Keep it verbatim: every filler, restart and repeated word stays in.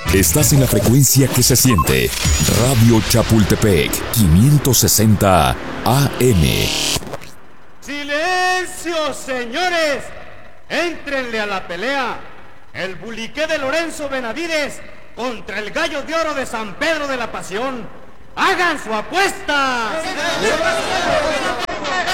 Estás en la frecuencia que se siente. Radio Chapultepec, quinientos sesenta A M. ¡Silencio, señores! ¡Éntrenle a la pelea! El buliqué de Lorenzo Benavides contra el gallo de oro de San Pedro de la Pasión. ¡Hagan su apuesta!